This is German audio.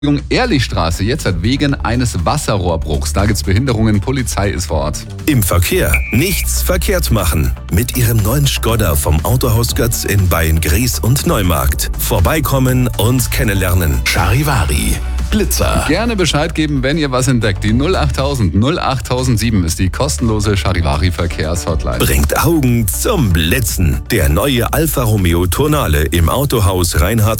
Ehrlichstraße, jetzt wegen eines Wasserrohrbruchs. Da gibt's Behinderungen, Polizei ist vor Ort. Im Verkehr nichts verkehrt machen. Mit Ihrem neuen Skoda vom Autohaus Götz in Beingries und Neumarkt. Vorbeikommen und kennenlernen. Charivari, Blitzer. Gerne Bescheid geben, wenn ihr was entdeckt. Die 08000 08007 ist die kostenlose Charivari Verkehrshotline. Bringt Augen zum Blitzen. Der neue Alfa Romeo Tonale im Autohaus Reinhard